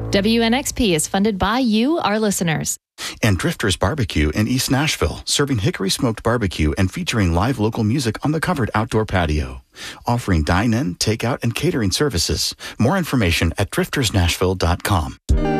WNXP is funded by you, our listeners. And Drifters Barbecue in East Nashville, serving hickory smoked barbecue and featuring live local music on the covered outdoor patio. Offering dine-in, takeout, and catering services. More information at driftersnashville.com.